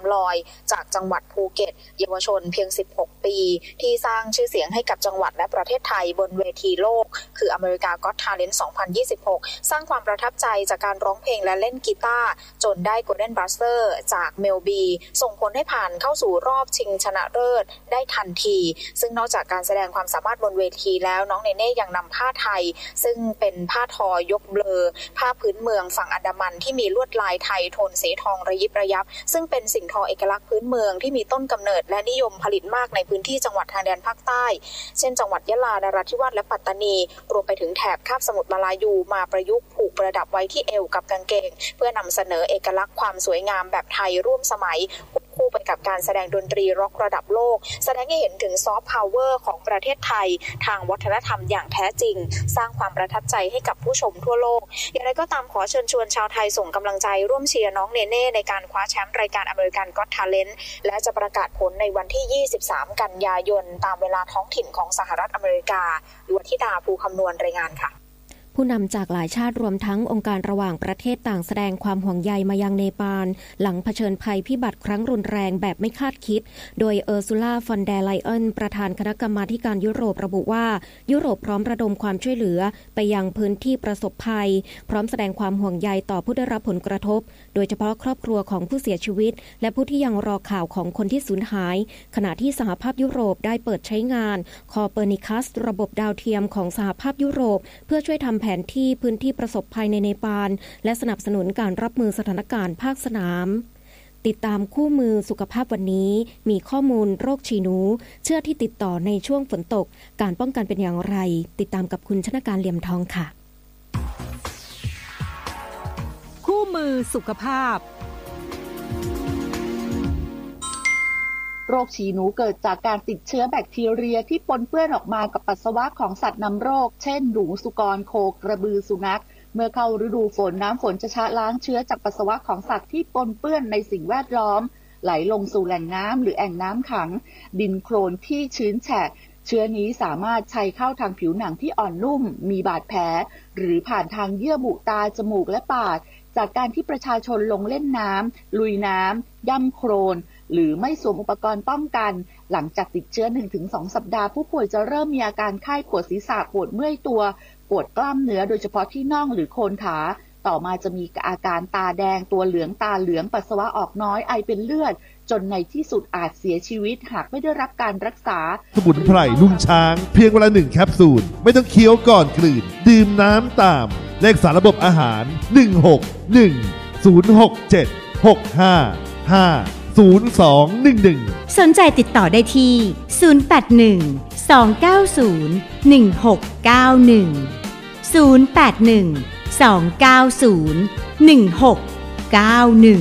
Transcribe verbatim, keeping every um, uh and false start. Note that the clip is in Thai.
ำลอยจากจังหวัดภูเก็ตเยาวชนเพียงสิบหกปีที่สร้างชื่อเสียงให้กับจังหวัดและประเทศไทยบนเวทีโลกคือ America Got Talent สองพันยี่สิบหกสร้างความประทับใจจากการร้องเพลงและเล่นกีตาร์จนได้ Golden Buzzer จากเมลบีส่งผลให้ผ่านเข้าสู่รอบชิงชนะเลิศได้ทันทีซึ่งนอกจากการแสดงความสามารถบนเวทีแล้วน้องเนเน่ยังนำผ้าไทยซึ่งเป็นผ้าทอยกเบลอผ้าพื้นเมืองฝั่งอันดามันที่มีลวดลายไทยโทนสีทองระยิบระยับซึ่งเป็นสิ่งทอเอกลักษณ์พื้นเมืองที่มีต้นกำเนิดและนิยมผลิตมากในพื้นที่จังหวัดทางแดนภาคใต้เช่นจังหวัดยะลานราธิวาสและปัตตานีรวมไปถึงแถบคาบสมุทรมาลายูมาประยุกต์ผูกประดับไว้ที่เอวกับกางเกงเพื่อนำเสนอเอกลักษณ์ความสวยงามแบบไทยร่วมสมัยคู่ไปกับการแสดงดนตรีร็อกระดับโลกแสดงให้เห็นถึงซอฟต์พาวเวอร์ของประเทศไทยทางวัฒนธรรมอย่างแท้จริงสร้างความประทับใจให้กับผู้ชมทั่วโลกอย่างไรก็ตามขอเชิญชวนชาวไทยส่งกำลังใจร่วมเชียร์น้องเนเน่ในการคว้าแชมป์รายการ American Got Talent และจะประกาศผลในวันที่ยี่สิบสามกันยายนตามเวลาท้องถิ่นของสหรัฐอเมริกาดวงธิดาภูคำนวณรายงานค่ะผู้นำจากหลายชาติรวมทั้งองค์การระหว่างประเทศต่างแสดงความห่วงใยมายังเนปาลหลังเผชิญภัยพิบัติครั้งรุนแรงแบบไม่คาดคิดโดยเออร์ซูล่าฟอนเดอร์ไลเอนประธานคณะกรรมาการยุโรประบุว่ายุโรปพร้อมระดมความช่วยเหลือไปยังพื้นที่ประสบภัยพร้อมแสดงความห่วงใยต่อผู้ได้รับผลกระทบโดยเฉพาะครอบครัวของผู้เสียชีวิตและผู้ที่ยังรอข่าวของคนที่สูญหายขณะที่สหภาพยุโรปได้เปิดใช้งานคอเปอร์นิคัสระบบดาวเทียมของสหภาพยุโรปเพื่อช่วยทำแผนที่พื้นที่ประสบภัยในเนปาลและสนับสนุนการรับมือสถานการณ์ภาคสนามติดตามคู่มือสุขภาพวันนี้มีข้อมูลโรคฉี่หนูเชื้อที่ติดต่อในช่วงฝนตกการป้องกันเป็นอย่างไรติดตามกับคุณชนการเหลี่ยมทองค่ะคู่มือสุขภาพโรคฉี่หนูเกิดจากการติดเชื้อแบคทีเรียที่ปนเปื้อนออกมากับปัสสาวะของสัตว์นำโรคเช่นหนูสุกรโคกระบือสุนัขเมื่อเข้าฤดูฝนน้ำฝนจะชะล้างเชื้อจากปัสสาวะของสัตว์ที่ปนเปื้อนในสิ่งแวดล้อมไหลลงสู่แหล่งน้ำหรือแอ่งน้ำขังดินโคลนที่ชื้นแฉะเชื้อนี้สามารถชัยเข้าทางผิวหนังที่อ่อนนุ่มมีบาดแผลหรือผ่านทางเยื่อบุตาจมูกและปากจากการที่ประชาชนลงเล่นน้ำลุยน้ำย่ำโคลนหรือไม่สวมอุปกรณ์ป้องกันหลังจากติดเชื้อ หนึ่งถึงสอง สัปดาห์ผู้ป่วยจะเริ่มมีอาการไข้ปวดศีรษะปวดเมื่อยตัวปวดกล้ามเนื้อโดยเฉพาะที่น่องหรือโคนขาต่อมาจะมีอาการตาแดงตัวเหลืองตาเหลืองปัสสาวะออกน้อยไอเป็นเลือดจนในที่สุดอาจเสียชีวิตหากไม่ได้รับการรักษาสมุนไพรนุ่มช้างเพียงวันละหนึ่งแคปซูลไม่ต้องเคี้ยวก่อนกลืนดื่มน้ำตามเลขสารระบบอาหารหนึ่ง หก หนึ่ง ศูนย์ หก เจ็ด หก ห้า ห้า ศูนย์ สอง หนึ่ง หนึ่งสนใจติดต่อได้ที่ศูนย์ แปด หนึ่ง สอง เก้า ศูนย์ หนึ่ง หก เก้า หนึ่ง ศูนย์ แปด หนึ่ง สอง เก้า ศูนย์ หนึ่ง หก เก้า หนึ่ง